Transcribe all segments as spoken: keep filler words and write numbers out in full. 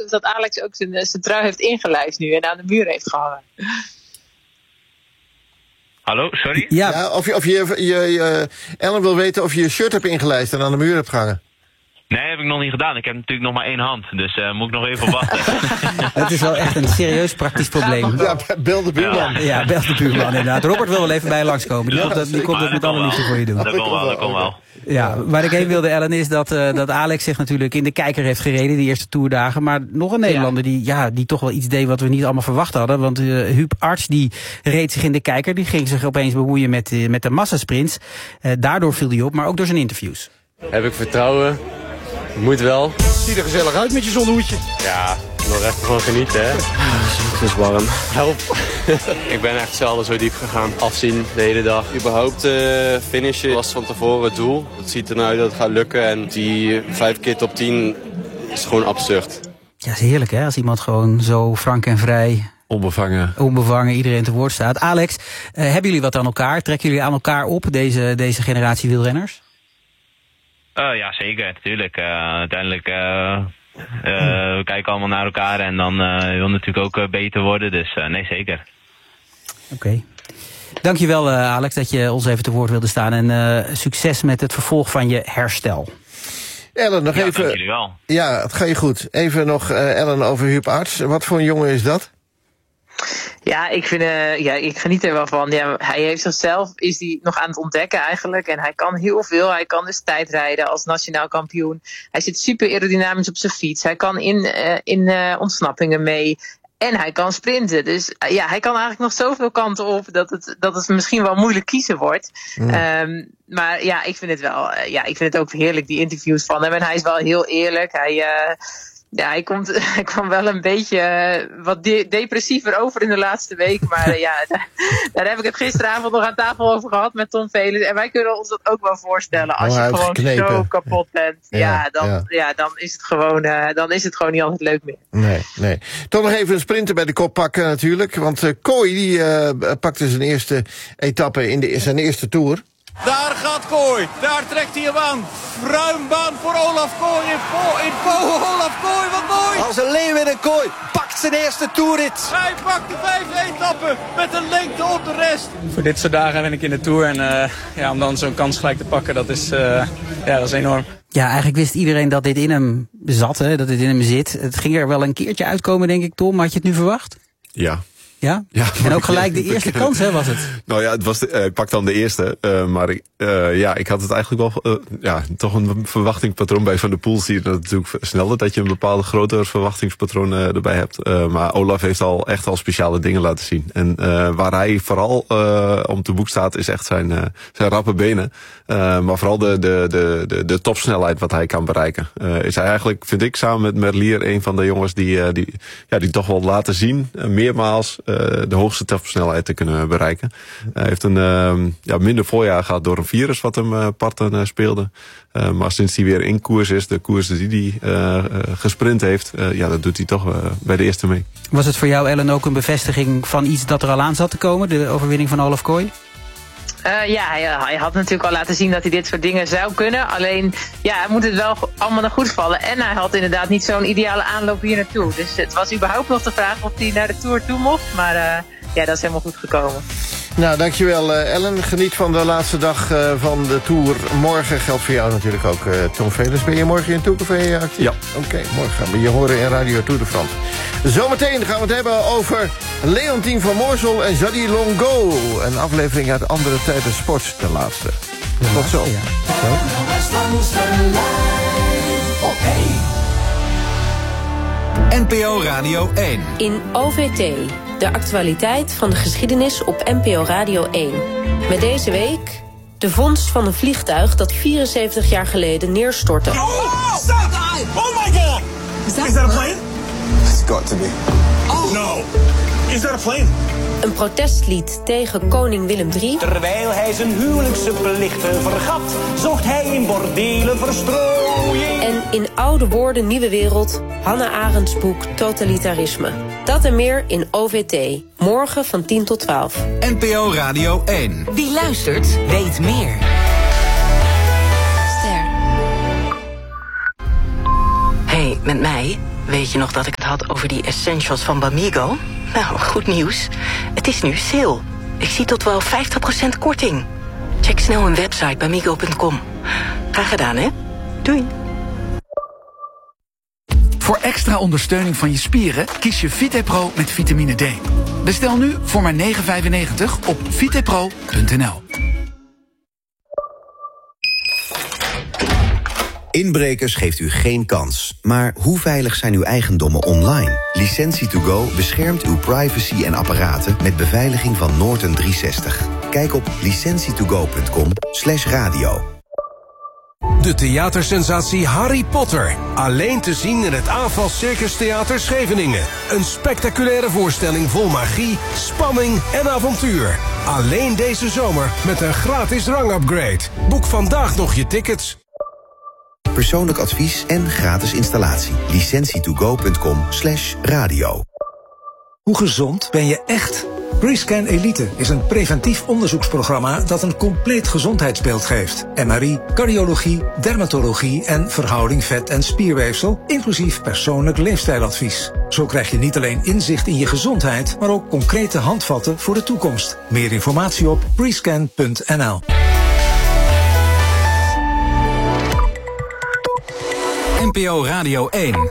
is dat Alex ook zijn, zijn trui heeft ingelijst nu en aan de muur heeft gehangen. Hallo, sorry? Ja, ja of, je, of je, je, je Ellen wil weten of je je shirt hebt ingelijst en aan de muur hebt gehangen. Nee, heb ik nog niet gedaan. Ik heb natuurlijk nog maar één hand. Dus uh, moet ik nog even wachten. Het is wel echt een serieus praktisch probleem. Ja, bel de buurman. Ja, ja bel de buurman inderdaad. Robert wil wel even bij langskomen. Die ja, komt dat, die komt dat met alle liefde voor je doen. Dat komt wel, dat komt wel. Ja, waar ik heen wilde, Ellen, is dat, uh, dat Alex zich natuurlijk in de kijker heeft gereden, die eerste toerdagen. Maar nog een Nederlander die, ja, die toch wel iets deed wat we niet allemaal verwacht hadden. Want uh, Huub Arts, die reed zich in de kijker. Die ging zich opeens bemoeien met, uh, met de massasprints. Uh, daardoor viel hij op, maar ook door zijn interviews. Heb ik vertrouwen. Moet wel. Ziet er gezellig uit met je zonnehoedje. Ja, nog even van genieten, hè. Het is warm. Help. Ik ben echt zelden zo diep gegaan. Afzien de hele dag. Überhaupt uh, finishen was van tevoren het doel. Het ziet er nou uit dat het gaat lukken. En die vijf keer top tien is gewoon absurd. Ja, is heerlijk, hè. Als iemand gewoon zo frank en vrij... Onbevangen. Onbevangen, iedereen te woord staat. Alex, uh, hebben jullie wat aan elkaar? Trekken jullie aan elkaar op, deze, deze generatie wielrenners? Uh, ja, zeker, natuurlijk. Uh, uiteindelijk, uh, uh, we kijken allemaal naar elkaar en dan uh, wil natuurlijk ook uh, beter worden. Dus uh, nee, zeker. Oké. Okay. Dankjewel, uh, Alex, dat je ons even te woord wilde staan. En uh, succes met het vervolg van je herstel. Ellen, nog ja, even... dank jullie wel. Ja, het gaat je goed. Even nog, uh, Ellen, over Huub Arts. Wat voor een jongen is dat? Ja, ik vind, uh, ja, ik geniet er wel van. Ja, hij heeft zichzelf, is hij nog aan het ontdekken eigenlijk. En hij kan heel veel. Hij kan dus tijdrijden als nationaal kampioen. Hij zit super aerodynamisch op zijn fiets. Hij kan in, uh, in uh, ontsnappingen mee. En hij kan sprinten. Dus uh, ja, hij kan eigenlijk nog zoveel kanten op dat het, dat het misschien wel moeilijk kiezen wordt. Mm. Um, maar ja, ik vind het wel, uh, ja, ik vind het ook heerlijk, die interviews van hem. En hij is wel heel eerlijk. Hij... Uh, Ja, hij, komt, hij kwam wel een beetje uh, wat de- depressiever over in de laatste week. Maar uh, ja, daar, daar heb ik het gisteravond nog aan tafel over gehad met Tom Velers. En wij kunnen ons dat ook wel voorstellen. Als oh, je gewoon zo kapot bent, ja, ja, dan, ja. Ja, dan, is het gewoon, uh, dan is het gewoon niet altijd leuk meer. Nee, nee. Toch nog even een sprinter bij de kop pakken natuurlijk. Want uh, Kooi die, uh, pakte zijn eerste etappe in de, zijn eerste Tour. Daar gaat Kooi, daar trekt hij hem aan. Ruim baan voor Olaf Kooi in Po, in Po. Olaf Kooi, wat mooi! Als een leeuw in een kooi, pakt zijn eerste toerrit. Hij pakt de vijfde etappe met een lengte op de rest. Voor dit soort dagen ben ik in de Tour en uh, ja, om dan zo'n kans gelijk te pakken, dat is, uh, ja, dat is enorm. Ja, eigenlijk wist iedereen dat dit in hem zat, hè, dat dit in hem zit. Het ging er wel een keertje uitkomen, denk ik, Tom. Had je het nu verwacht? Ja. Ja? Ja, en ook gelijk de eerste kans, hè, was het? Nou ja, het was de, uh, ik pak dan de eerste. Uh, maar uh, ja, ik had het eigenlijk wel... Uh, ja, toch een verwachtingspatroon bij Van der Poel. Zie je dat natuurlijk sneller dat je een bepaalde groter verwachtingspatroon uh, erbij hebt. Uh, maar Olaf heeft al echt al speciale dingen laten zien. En uh, waar hij vooral uh, om te boek staat, is echt zijn, uh, zijn rappe benen. Uh, maar vooral de, de, de, de, de topsnelheid wat hij kan bereiken. Uh, is hij eigenlijk, vind ik, samen met Merlier een van de jongens die, uh, die, ja, die toch wel laten zien, uh, meermaals, uh, de hoogste topsnelheid te kunnen bereiken. Hij uh, heeft een uh, ja, minder voorjaar gehad door een virus wat hem uh, parten uh, speelde. Uh, maar sinds hij weer in koers is, de koers die hij uh, uh, gesprint heeft, uh, ja, dat doet hij toch uh, bij de eerste mee. Was het voor jou, Ellen, ook een bevestiging van iets dat er al aan zat te komen, de overwinning van Olaf Kooi? Uh, ja, hij, hij had natuurlijk al laten zien dat hij dit soort dingen zou kunnen. Alleen, ja, hij moet het wel allemaal nog goed vallen. En hij had inderdaad niet zo'n ideale aanloop hier naartoe. Dus het was überhaupt nog de vraag of hij naar de Tour toe mocht. Maar uh, ja, dat is helemaal goed gekomen. Nou, dankjewel uh, Ellen. Geniet van de laatste dag uh, van de Tour. Morgen geldt voor jou natuurlijk ook, uh, Tom Velers. Ben je morgen in Tourcafé actief? Ja. Oké, okay, morgen gaan we je horen in Radio Tour de France. Zometeen gaan we het hebben over Leontien van Moorsel en Jadi Longo. Een aflevering uit Andere Tijden Sport, de laatste. Ja, tot zo. Ja. Tot zo. N P O Radio één. In O V T, de actualiteit van de geschiedenis op N P O Radio één. Met deze week de vondst van een vliegtuig dat vierenzeventig jaar geleden neerstortte. Oh, stop! Oh my god! Is that, Is that a plane? It's got to be. Oh no! Is that a plane? Een protestlied tegen koning Willem de derde. Terwijl hij zijn huwelijkse plichten vergat, zocht hij in bordelen verstrooiing. En in Oude Woorden, Nieuwe Wereld, Hannah Arendts boek Totalitarisme. Dat en meer in O V T. Morgen van tien tot twaalf. N P O Radio één. Wie luistert, weet meer. Ster. Hey, met mij... weet je nog dat ik het had over die essentials van Bamigo? Nou, goed nieuws. Het is nu sale. Ik zie tot wel vijftig procent korting. Check snel hun website bamigo punt com. Graag gedaan, hè? Doei. Voor extra ondersteuning van je spieren kies je VitePro met vitamine D. Bestel nu voor maar negen vijfennegentig op vitepro punt n l. Inbrekers geeft u geen kans. Maar hoe veilig zijn uw eigendommen online? Licentie to go beschermt uw privacy en apparaten met beveiliging van Norton driehonderdzestig. Kijk op licentie to go punt com slash radio. De theatersensatie Harry Potter. Alleen te zien in het A F A S Circus Theater Scheveningen. Een spectaculaire voorstelling vol magie, spanning en avontuur. Alleen deze zomer met een gratis rangupgrade. Boek vandaag nog je tickets. Persoonlijk advies en gratis installatie. licentie to go punt com slash radio. Hoe gezond ben je echt? Prescan Elite is een preventief onderzoeksprogramma dat een compleet gezondheidsbeeld geeft. M R I, cardiologie, dermatologie en verhouding vet- en spierweefsel, inclusief persoonlijk leefstijladvies. Zo krijg je niet alleen inzicht in je gezondheid, maar ook concrete handvatten voor de toekomst. Meer informatie op prescan punt n l. N P O Radio één.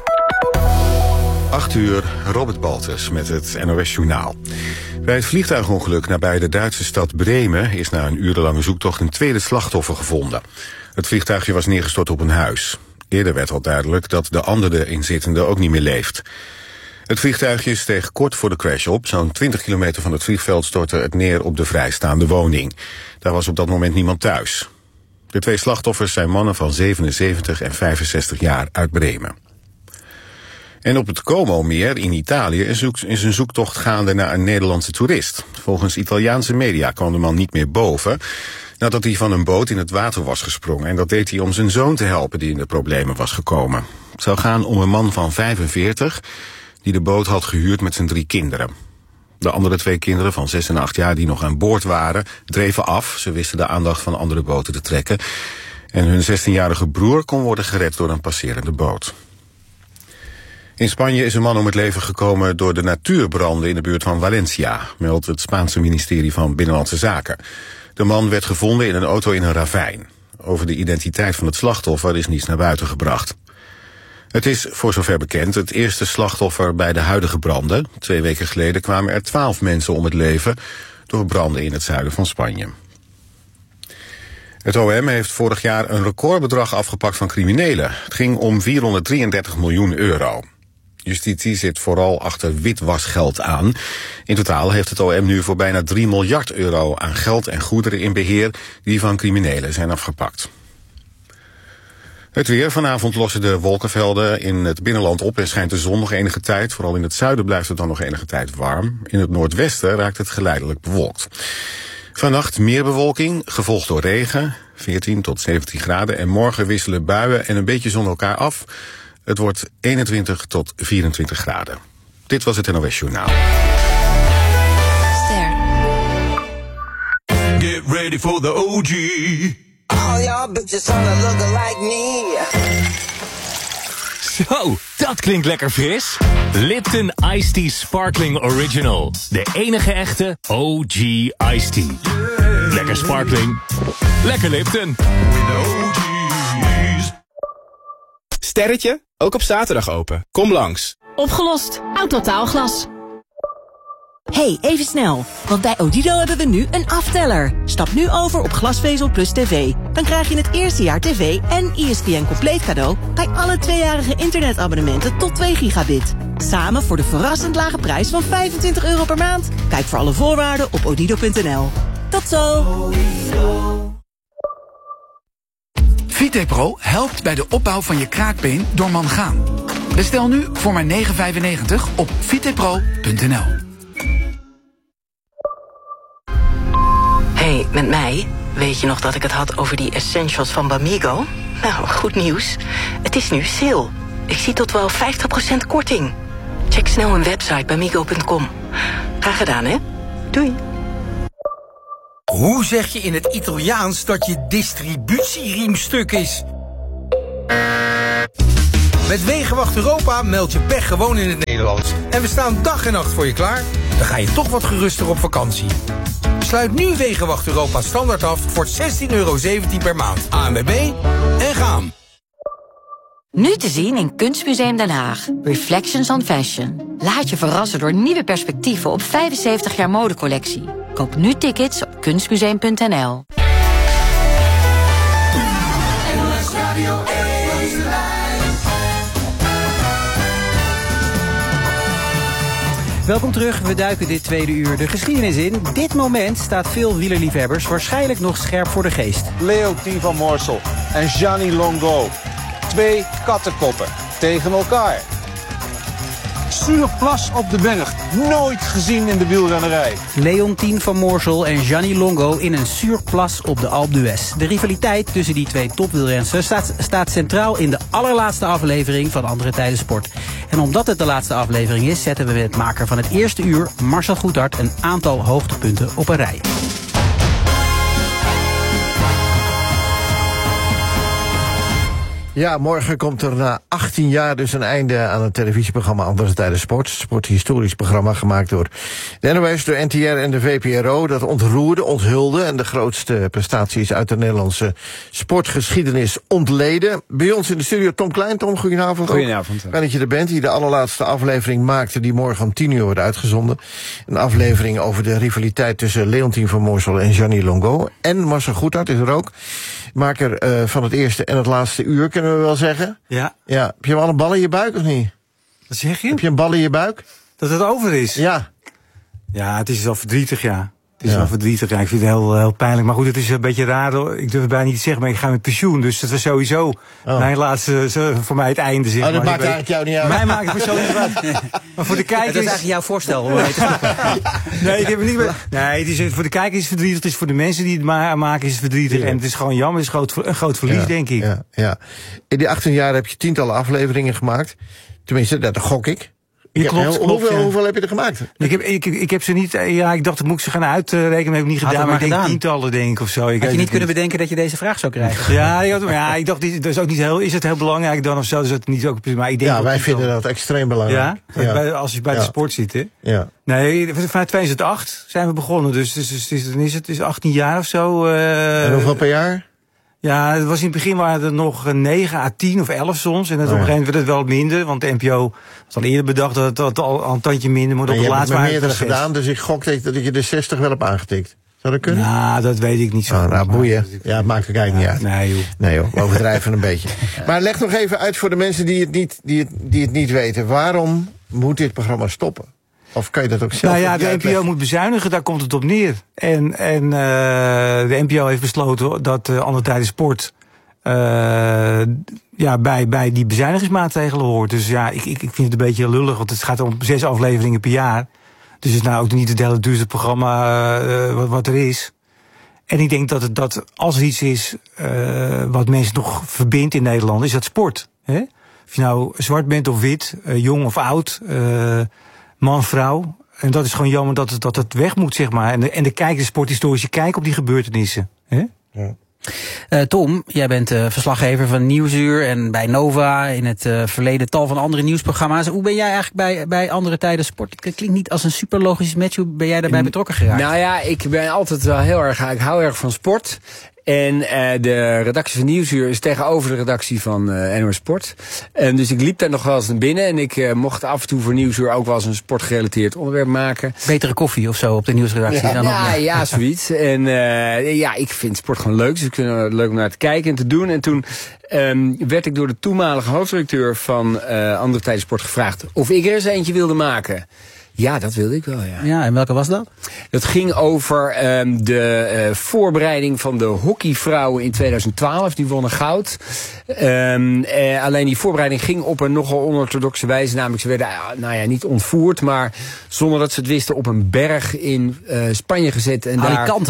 acht uur, Robert Baltus met het N O S Journaal. Bij het vliegtuigongeluk nabij de Duitse stad Bremen is na een urenlange zoektocht een tweede slachtoffer gevonden. Het vliegtuigje was neergestort op een huis. Eerder werd al duidelijk dat de andere inzittende ook niet meer leeft. Het vliegtuigje steeg kort voor de crash op. Zo'n twintig kilometer van het vliegveld stortte het neer op de vrijstaande woning. Daar was op dat moment niemand thuis. De twee slachtoffers zijn mannen van zevenenzeventig en vijfenzestig jaar uit Bremen. En op het Como-meer in Italië is een zoektocht gaande naar een Nederlandse toerist. Volgens Italiaanse media kwam de man niet meer boven nadat hij van een boot in het water was gesprongen. En dat deed hij om zijn zoon te helpen die in de problemen was gekomen. Het zou gaan om een man van vijfenveertig die de boot had gehuurd met zijn drie kinderen. De andere twee kinderen van zes en acht jaar die nog aan boord waren dreven af. Ze wisten de aandacht van andere boten te trekken. En hun zestienjarige broer kon worden gered door een passerende boot. In Spanje is een man om het leven gekomen door de natuurbranden in de buurt van Valencia, meldt het Spaanse ministerie van Binnenlandse Zaken. De man werd gevonden in een auto in een ravijn. Over de identiteit van het slachtoffer is niets naar buiten gebracht. Het is, voor zover bekend, het eerste slachtoffer bij de huidige branden. Twee weken geleden kwamen er twaalf mensen om het leven door branden in het zuiden van Spanje. Het O M heeft vorig jaar een recordbedrag afgepakt van criminelen. Het ging om vierhonderddrieëndertig miljoen euro. Justitie zit vooral achter witwasgeld aan. In totaal heeft het O M nu voor bijna drie miljard euro aan geld en goederen in beheer die van criminelen zijn afgepakt. Het weer. Vanavond lossen de wolkenvelden in het binnenland op en schijnt de zon nog enige tijd. Vooral in het zuiden blijft het dan nog enige tijd warm. In het noordwesten raakt het geleidelijk bewolkt. Vannacht meer bewolking, gevolgd door regen, veertien tot zeventien graden. En morgen wisselen buien en een beetje zon elkaar af. Het wordt eenentwintig tot vierentwintig graden. Dit was het N O S Journaal. Get ready for the O G. All y'all bitches wanna look like me. Zo, dat klinkt lekker fris. Lipton Iced Tea Sparkling Original. De enige echte O G Iced Tea. Lekker sparkling. Lekker Lipton. Sterretje, ook op zaterdag open. Kom langs. Opgelost. Autotaalglas. Hey, even snel. Want bij Odido hebben we nu een afteller. Stap nu over op Glasvezel Plus tv. Dan krijg je het eerste jaar tv en E S P N compleet cadeau bij alle tweejarige internetabonnementen tot twee gigabit. Samen voor de verrassend lage prijs van vijfentwintig euro per maand. Kijk voor alle voorwaarden op odido punt n l. Tot zo! VitePro helpt bij de opbouw van je kraakbeen door mangaan. Bestel nu voor maar negen vijfennegentig op vitepro punt n l. Hey, met mij. Weet je nog dat ik het had over die essentials van Bamigo? Nou, goed nieuws. Het is nu sale. Ik zie tot wel vijftig procent korting. Check snel hun website bamigo punt com. Graag gedaan, hè? Doei. Hoe zeg je in het Italiaans dat je distributieriem stuk is? Met Wegenwacht Europa meld je pech gewoon in het Nederlands. En we staan dag en nacht voor je klaar. Dan ga je toch wat geruster op vakantie. Sluit nu Wegenwacht Europa standaard af voor zestien euro zeventien per maand. A N W B en gaan. Nu te zien in Kunstmuseum Den Haag. Reflections on Fashion. Laat je verrassen door nieuwe perspectieven op vijfenzeventig jaar modecollectie. Koop nu tickets op kunstmuseum punt n l. Welkom terug, we duiken dit tweede uur de geschiedenis in. Dit moment staat veel wielerliefhebbers waarschijnlijk nog scherp voor de geest. Leontien van Moorsel en Gianni Longo. Twee kattenkoppen tegen elkaar. Surplas op de berg. Nooit gezien in de wielrennerij. Leontien van Moorsel en Gianni Longo in een surplas op de Alpe d'Huez. De rivaliteit tussen die twee topwielrensters staat, staat centraal in de allerlaatste aflevering van Andere Tijden Sport. En omdat het de laatste aflevering is, zetten we met het maker van het eerste uur, Marcel Goedhart, een aantal hoogtepunten op een rij. Ja, morgen komt er na achttien jaar dus een einde aan het televisieprogramma Andere Tijden Sport. Sporthistorisch programma gemaakt door de N O S, door N T R en de V P R O. Dat ontroerde, onthulde en de grootste prestaties uit de Nederlandse sportgeschiedenis ontleden. Bij ons in de studio Tom Klein. Tom, goedenavond. Goedenavond. Fijn dat je er bent, die de allerlaatste aflevering maakte die morgen om tien uur wordt uitgezonden. Een aflevering over de rivaliteit tussen Leontien van Moorsel en Gianni Longo. En Marcel Goedhart is er ook. Maker uh, van het eerste en het laatste uur, kunnen we wel zeggen. Ja. Ja. Heb je wel een bal in je buik of niet? Wat zeg je? Heb je een bal in je buik? Dat het over is? Ja. Ja, het is wel verdrietig, ja. Het is ja. wel verdrietig, ja. Ik vind het heel, heel pijnlijk. Maar goed, het is een beetje raar. Ik durf het bijna niet te zeggen, maar ik ga met pensioen. Dus dat was sowieso oh. mijn laatste, voor mij het einde. Zeg oh, dat maar. maakt eigenlijk jou niet uit. Mij maakt het persoonlijk niet uit. Maar voor de kijkers... Dat is eigenlijk jouw voorstel. nee, ik heb het niet meer... Nee, het is, voor de kijkers is het verdrietig. Het is voor de mensen die het ma maken is het verdrietig. Ja. En het is gewoon jammer. Het is groot, een groot verlies, ja, denk ik. Ja, ja. In die achttien jaar heb je tientallen afleveringen gemaakt. Tenminste, dat gok ik. Ja, klopt, heb, klopt, hoeveel, ja. hoeveel heb je er gemaakt? Ik heb, ik, ik heb ze niet... Ja, ik dacht, dat moet ik ze gaan uitrekenen. Dat heb ik niet Had gedaan. Maar ik denk gedaan. tientallen, denk ik, of zo. Ik had je niet kunnen niet. bedenken dat je deze vraag zou krijgen? Ja, ik, had, ja, ik dacht, dat is ook niet heel... Is het heel belangrijk dan of zo? Dus het niet ook, maar ik denk ja, wij vinden zo. dat extreem belangrijk. Ja? ja. Bij, als je bij ja. de sport zit, hè? Ja. Nee, vanuit tweeduizend acht zijn we begonnen. Dus, dus, dus, dus dan is het is achttien jaar of zo. Uh, en hoeveel per jaar? Ja, het was in het begin waren er nog negen à tien of elf soms. En dat oh, op een gegeven moment werd het wel minder. Want de N P O had al eerder bedacht dat het, dat het al, al een tandje minder moet. Maar op je de hebt laatste het met meerdere gedaan, dus ik gok dat je de zestig wel hebt aangetikt. Zou dat kunnen? Nou, dat weet ik niet zo. Oh, nou, boeien. Ja, het maakt er eigenlijk ja, niet uit. Nee, joh. Nee, joh. We overdrijven een beetje. Maar leg nog even uit voor de mensen die het niet, die het, die het niet weten. Waarom moet dit programma stoppen? Of kan je dat ook zelf? Nou ja, de N P O moet bezuinigen, daar komt het op neer. En, en uh, de N P O heeft besloten dat uh, Andere Tijden Sport uh, ja, bij, bij die bezuinigingsmaatregelen hoort. Dus ja, ik, ik, ik vind het een beetje lullig, want het gaat om zes afleveringen per jaar. Dus het is nou ook niet het hele duurste programma uh, wat, wat er is. En ik denk dat, het, dat als er iets is uh, wat mensen nog verbindt in Nederland, is dat sport. Hè? Of je nou zwart bent of wit, uh, jong of oud, uh, man, vrouw. En dat is gewoon jammer dat het, dat het weg moet, zeg maar. En de, en de kijk, de sporthistorische kijk op die gebeurtenissen. Hè? Ja. Uh, Tom, jij bent uh, verslaggever van Nieuwsuur en bij Nova in het uh, verleden tal van andere nieuwsprogramma's. Hoe ben jij eigenlijk bij, bij Andere Tijden Sport? Het klinkt niet als een super logisch match. Hoe ben jij daarbij betrokken geraakt? Nou ja, ik ben altijd wel heel erg, ik hou erg van sport. En uh, de redactie van Nieuwsuur is tegenover de redactie van uh, N O S Sport. En dus ik liep daar nog wel eens naar binnen. En ik uh, mocht af en toe voor Nieuwsuur ook wel eens een sportgerelateerd onderwerp maken. Betere koffie of zo op de nieuwsredactie? Ja, dan ja, op, ja, zoiets. En uh, ja, ik vind sport gewoon leuk. Dus ik vind het leuk om naar te kijken en te doen. En toen um, werd ik door de toenmalige hoofdredacteur van uh, Andere Tijden Sport gevraagd of ik er eens eentje wilde maken. Ja, dat wilde ik wel, ja. Ja, en welke was dat? Dat ging over um, de uh, voorbereiding van de hockeyvrouwen in tweeduizend twaalf. Die wonnen goud. Um, uh, alleen die voorbereiding ging op een nogal onorthodoxe wijze. Namelijk, ze werden uh, nou ja, niet ontvoerd, maar zonder dat ze het wisten op een berg in uh, Spanje gezet. En Alicante, daar... hè?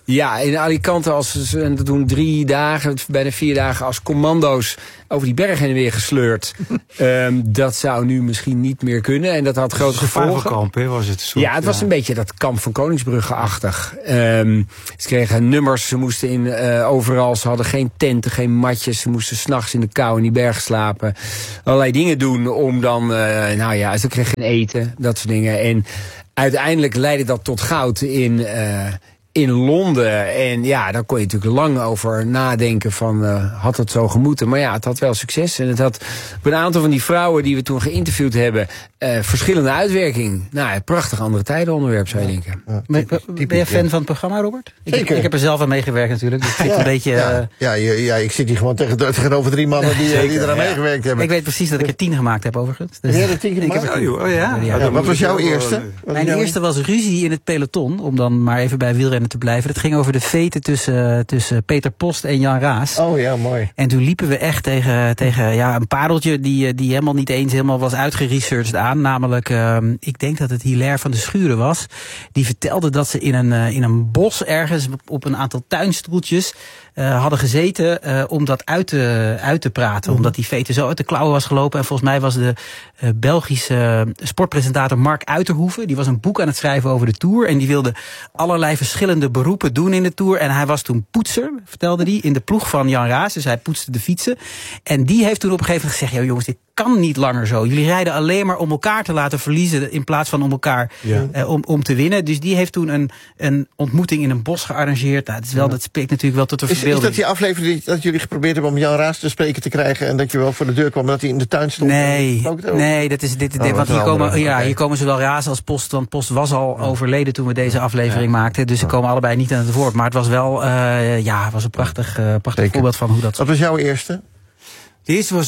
Ja, in Alicante als ze en toen drie dagen, bijna vier dagen als commando's over die berg heen en weer gesleurd. um, dat zou nu misschien niet meer kunnen. En dat had grote gevolgen. Kamp, hè, was het soort, ja, het was ja. een beetje dat kamp van Koningsbrugge-achtig. Um, ze kregen nummers, ze moesten in uh, overal, ze hadden geen tenten, geen matjes. Ze moesten 's nachts in de kou in die berg slapen. Allerlei dingen doen om dan, uh, nou ja, ze kregen geen eten, dat soort dingen. En uiteindelijk leidde dat tot goud in... Uh, in Londen. En ja, daar kon je natuurlijk lang over nadenken van, uh, had het zo gemoeten? Maar ja, het had wel succes. En het had op een aantal van die vrouwen die we toen geïnterviewd hebben, uh, verschillende uitwerking. Nou, een prachtig andere tijden onderwerp, zou je denken. Ja, ben, ben je fan ja. van het programma, Robert? Ik, ik heb er zelf aan meegewerkt natuurlijk. Dus ik ja. een beetje, ja. Uh, ja, ja, ja, ik zit hier gewoon tegen, tegenover drie mannen die, die eraan ja. meegewerkt hebben. Ik weet precies dat ik er tien gemaakt heb, overigens. Dus heb je er tien gemaakt? Ik heb er, oh, ja. Ja, ja, wat was jouw eerste? Mijn eerste was ruzie in het peloton, om dan maar even bij wielrennen te blijven. Dat ging over de veten tussen, tussen Peter Post en Jan Raas. Oh ja, mooi. En toen liepen we echt tegen, tegen ja, een padeltje die, die helemaal niet eens helemaal was uitgeresearched aan. Namelijk, uh, ik denk dat het Hilaire van de Schuren was. Die vertelde dat ze in een, uh, in een bos ergens op een aantal tuinstoeltjes uh, hadden gezeten uh, om dat uit te, uit te praten. Mm-hmm. Omdat die veten zo uit de klauwen was gelopen. En volgens mij was de uh, Belgische sportpresentator Mark Uiterhoeven. Die was een boek aan het schrijven over de Tour. En die wilde allerlei verschillende beroepen doen in de Tour. En hij was toen poetser, vertelde hij, in de ploeg van Jan Raas. Dus hij poetste de fietsen. En die heeft toen op een gegeven moment gezegd, ja jongens, dit kan niet langer zo. Jullie rijden alleen maar om elkaar te laten verliezen in plaats van om elkaar ja. uh, om, om te winnen. Dus die heeft toen een, een ontmoeting in een bos gearrangeerd. Nou, dat, is wel, ja. dat spreekt natuurlijk wel tot de verbeelding. Is, is dat die aflevering dat jullie geprobeerd hebben om Jan Raas te spreken te krijgen en dat je wel voor de deur kwam en dat hij in de tuin stond? Nee, nee, dat is dit. dit oh, want hier komen, ja, hier komen zowel Raas als Post. Want Post was al ja. overleden toen we deze aflevering ja. maakten. Dus ze komen allebei niet aan het woord. Maar het was wel, uh, ja, het was een prachtig, uh, prachtig voorbeeld van hoe dat. Wat was jouw eerste? De eerste was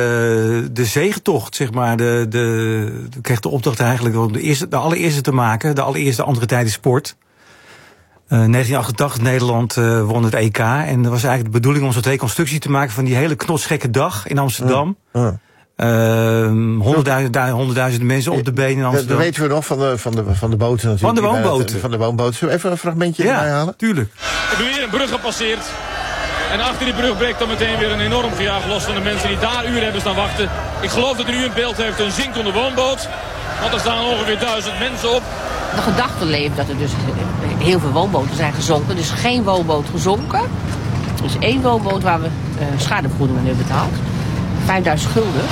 de, de zegentocht, zeg maar. De, de, ik kreeg de opdracht eigenlijk om de, eerste, de allereerste te maken. De allereerste andere tijden sport. Uh, negentien achtentachtig, Nederland uh, won het E K. En dat was eigenlijk de bedoeling om zo'n reconstructie te maken van die hele knotsgekke dag in Amsterdam. Uh, uh. honderdduizenden honderdduizend mensen op de benen in Amsterdam. Dat weten we nog van de, van de, van de boten natuurlijk. Van de woonboten. Van de woonboten. Zullen we even een fragmentje ja, erbij halen? Tuurlijk. We hebben weer een brug gepasseerd. En achter die brug breekt dan meteen weer een enorm gejaag los van de mensen die daar uren hebben staan wachten. Ik geloof dat u nu in beeld heeft een zinkende woonboot. Want er staan ongeveer duizend mensen op. De gedachte leeft dat er dus heel veel woonboten zijn gezonken. Dus geen woonboot gezonken. Dus één woonboot waar we uh, schadevergoeding aan hebben betaald. vijfduizend gulden.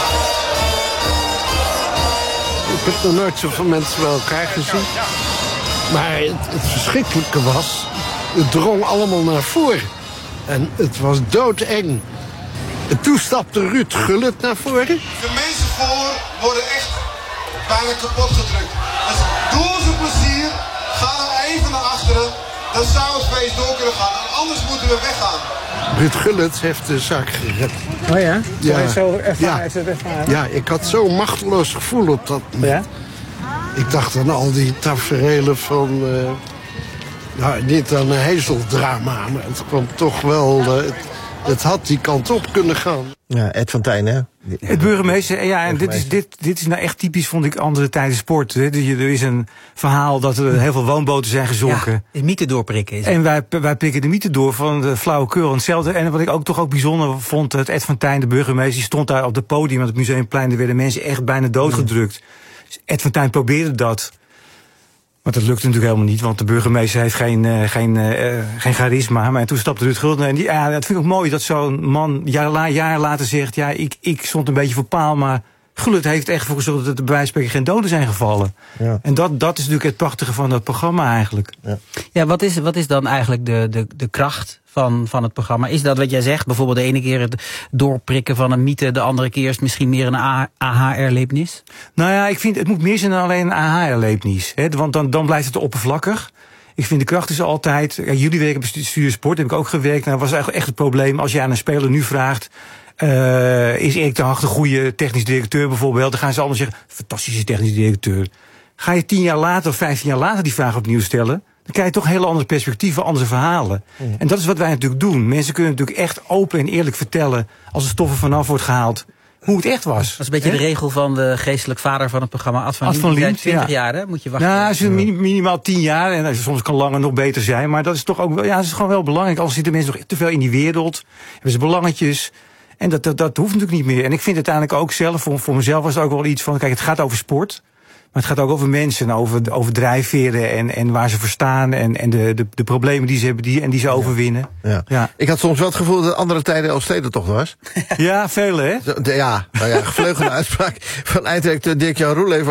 Ik heb nog nooit zoveel mensen bij elkaar gezien. Maar het, het verschrikkelijke was, het drong allemaal naar voren. En het was doodeng. En toen stapte Ruud Gullit naar voren. De mensen voor worden echt bijna kapot gedrukt. Dus doe ons een plezier. Ga nou even naar achteren. Dan zou het feest door kunnen gaan. En anders moeten we weggaan. Ruud Gullit heeft de zaak gered. Oh ja? Ja, hij zo ervaren, ja. heeft het ervaren? Ja, ik had zo'n machteloos gevoel op dat moment. Ja? Ik dacht aan al die taferelen van... Uh, nou, niet aan een hezeldrama, maar het kwam toch wel... Uh, het, het had die kant op kunnen gaan. Ja, Ed van Tijn, hè? Het burgemeester, ja, en dit is, dit, dit is nou echt typisch, vond ik, andere tijden sport. Hè. Er is een verhaal dat er heel veel woonboten zijn gezonken. Ja, de mythe doorprikken is het. En wij, wij pikken de mythe door van de flauwekul. En hetzelfde, en wat ik ook toch ook bijzonder vond, dat Ed van Tijn, de burgemeester, die stond daar op het podium aan het Museumplein. Er werden mensen echt bijna doodgedrukt. Dus Ed van Tijn probeerde dat. Maar dat lukte natuurlijk helemaal niet, want de burgemeester heeft geen, uh, geen, uh, geen charisma. Maar toen stapte Ruud Gullit. En die, ja, dat vind ik ook mooi dat zo'n man jaren jaar later zegt... ja, ik, ik stond een beetje voor paal, maar Gullit heeft echt voor gezorgd... dat er bij wijze van spreken geen doden zijn gevallen. Ja. En dat, dat is natuurlijk het prachtige van dat programma eigenlijk. Ja, ja wat, is, wat is dan eigenlijk de, de, de kracht van, van het programma? Is dat wat jij zegt? Bijvoorbeeld de ene keer het doorprikken van een mythe... de andere keer is het misschien meer een aha-erlevenis? Nou ja, ik vind het moet meer zijn dan alleen een aha-erlevenis. Want dan, dan blijft het oppervlakkig. Ik vind de kracht is altijd... Ja, jullie werken bij Studio Sport, heb ik ook gewerkt. Nou, dat was eigenlijk echt het probleem. Als je aan een speler nu vraagt... Uh, is Erik ten Hag de goede technisch directeur bijvoorbeeld? Dan gaan ze allemaal zeggen, fantastische technisch directeur. Ga je tien jaar later of vijftien jaar later die vraag opnieuw stellen... dan krijg je toch hele andere perspectieven, andere verhalen. Ja. En dat is wat wij natuurlijk doen. Mensen kunnen natuurlijk echt open en eerlijk vertellen... als er stoffen vanaf wordt gehaald... hoe het echt was. Dat is een beetje He? de regel van de geestelijk vader van het programma Ad van, Ad van Liemt. Liemt, twintig ja. jaar, hè? Moet je wachten. Nou, ze ja. minimaal tien jaar. En soms kan langer nog beter zijn. Maar dat is toch ook wel, ja, dat is gewoon wel belangrijk. Anders zitten mensen nog te veel in die wereld. Hebben ze belangetjes. En dat, dat, dat hoeft natuurlijk niet meer. En ik vind uiteindelijk ook zelf, voor, voor mezelf was het ook wel iets van, kijk, het gaat over sport. Maar het gaat ook over mensen, over, over drijfveren en, en waar ze voor staan. En, en de, de, de problemen die ze hebben die, en die ze ja. overwinnen. Ja. Ja. Ik had soms wel het gevoel dat het andere tijden Elfstedentocht was. Ja, veel hè? Ja, nou ja, gevleugelde uitspraak van eindredacteur Dirk-Jan Roeleven.